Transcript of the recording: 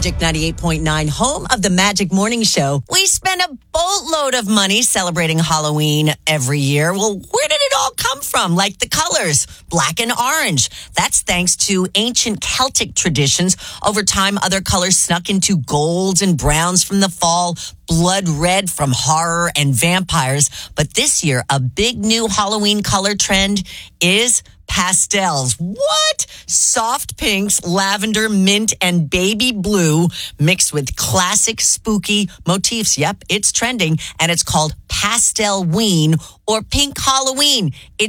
Magic 98.9, home of the Magic Morning Show. We spend a boatload of money celebrating Halloween every year. Well, where did it all come from? Like the colors, black and orange. That's thanks to ancient Celtic traditions. Over time, other colors snuck into golds and browns from the fall, blood red from horror and vampires. But this year, a big new Halloween color trend is pastels. What? Soft pinks, lavender, mint, and baby blue mixed with classic spooky motifs. Yep, it's trending, and it's called Pastelween or Pink Halloween.